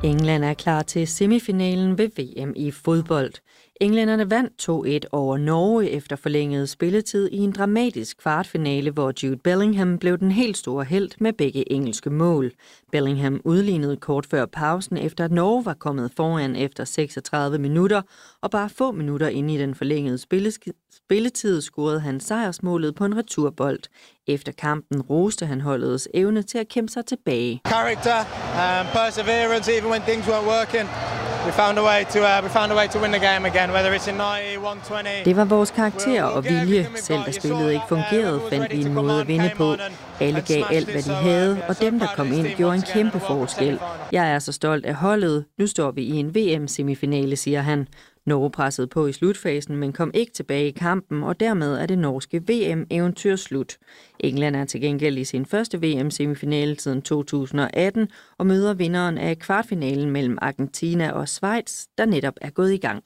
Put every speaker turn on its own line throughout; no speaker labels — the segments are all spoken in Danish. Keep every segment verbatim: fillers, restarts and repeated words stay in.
England er klar til semifinalen ved V M i fodbold. Englænderne vandt to et over Norge efter forlænget spilletid i en dramatisk kvartfinale, hvor Jude Bellingham blev den helt store helt med begge engelske mål. Bellingham udlignede kort før pausen, efter at Norge var kommet foran efter seksogtredive minutter, og bare få minutter inde i den forlængede spilletid scorede han sejrsmålet på en returbold. Efter kampen roste han holdets evne til at kæmpe sig tilbage.
Character and perseverance, even when things weren't working. We found a way to uh, we found a way to win the game again, whether it's in ninety, one twenty.
Det var vores karakter og vilje. Selv da spillet ikke fungerede, fandt vi en måde at vinde på. Alle gav alt, hvad de havde, og dem, der kom ind, gjorde en kæmpe forskel. Jeg er så stolt af holdet. Nu står vi i en V M-semifinale, siger han. Norge pressede på i slutfasen, men kom ikke tilbage i kampen, og dermed er det norske V M-eventyr slut. England er til gengæld i sin første V M-semifinale siden to tusind og atten og møder vinderen af kvartfinalen mellem Argentina og Schweiz, der netop er gået i gang.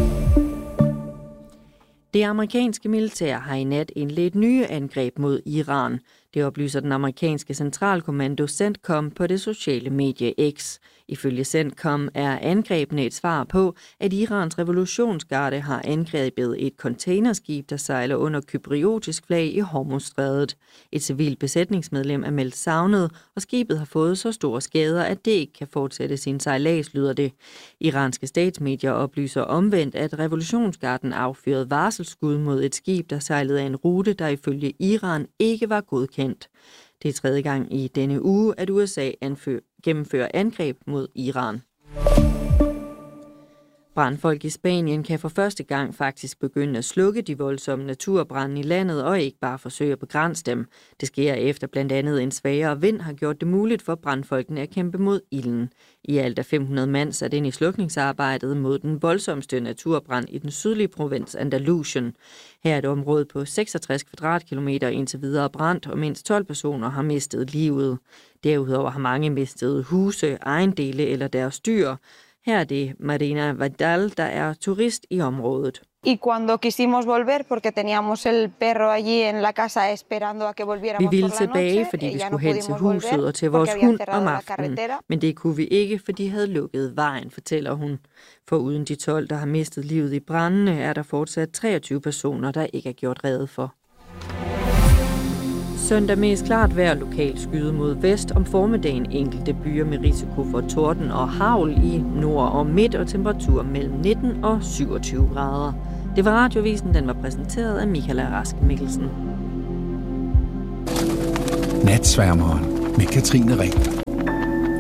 Det amerikanske militær har i nat indledt nye angreb mod Iran. Det oplyser den amerikanske centralkommando CENTCOM på det sociale medie X. Ifølge CENTCOM er angrebene et svar på, at Irans revolutionsgarde har angrebet et containerskib, der sejler under kypriotisk flag i Hormuzstrædet. Et civilt besætningsmedlem er meldt savnet, og skibet har fået så store skader, at det ikke kan fortsætte sin sejlads, lyder det. Iranske statsmedier oplyser omvendt, at revolutionsgarden affyrede varselsskud mod et skib, der sejlede af en rute, der ifølge Iran ikke var godkendt. Det er tredje gang i denne uge, at U S A anfører, gennemfører angreb mod Iran. Brandfolk i Spanien kan for første gang faktisk begynde at slukke de voldsomme naturbrande i landet og ikke bare forsøge at begrænse dem. Det sker efter blandt andet en svagere vind har gjort det muligt for brandfolkene at kæmpe mod ilden. I alt er fem hundrede mand sat ind i slukningsarbejdet mod den voldsomste naturbrand i den sydlige provins Andalusien. Her er et område på seksogtres kvadratkilometer indtil videre brændt, og mindst tolv personer har mistet livet. Derudover har mange mistet huse, ejendele eller deres dyr. Her er det Marina Vidal, der er turist i området.
Y cuando quisimos volver porque teníamos el perro allí en la casa esperando a que volviéramos.
Vi ville tilbage, fordi vi skulle hen til huset og til vores hund om aftenen, men det kunne vi ikke, fordi de havde lukket vejen, fortæller hun. For uden de tolv, der har mistet livet i brandene, er der fortsat treogtyve personer, der ikke er gjort rede for. Søndag mest klart vejr, lokalt skyde mod vest. Om formiddagen enkelte byer med risiko for torden og hagl i nord og midt, og temperatur mellem nitten og syvogtyve grader. Det var Radiovisen, den var præsenteret af Michaela Rask Mikkelsen.
Natsværmeren med Katrine Reh.